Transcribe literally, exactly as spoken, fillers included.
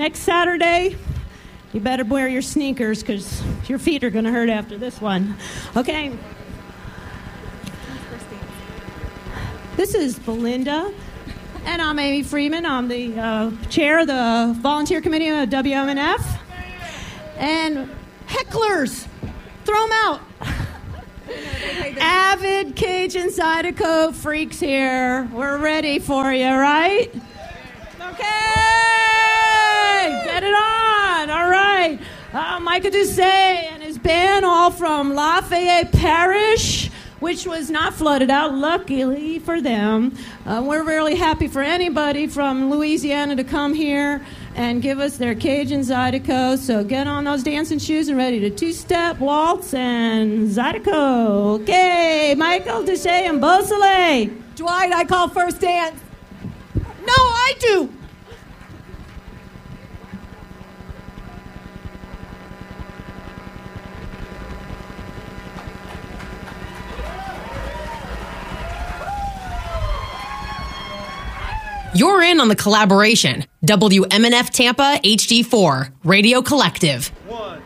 next Saturday, you better wear your sneakers because your feet are going to hurt after this one. Okay. This is Belinda, and I'm Amy Freeman. I'm the uh, chair of the volunteer committee of W M N F. And hecklers, throw them out. Avid Cajun Zydeco freaks here. We're ready for you, right? Okay, get it on. All right. Uh, Micah Doucet and his band, all from Lafayette Parish, which was not flooded out, luckily for them. Uh, we're really happy for anybody from Louisiana to come here and give us their Cajun Zydeco. So get on those dancing shoes and ready to two-step, waltz, and Zydeco. Okay, Michael Doucet and Beausoleil. Dwight, I call first dance. No, I do. You're in on the collaboration. W M N F Tampa H D four, Radio Collective. One.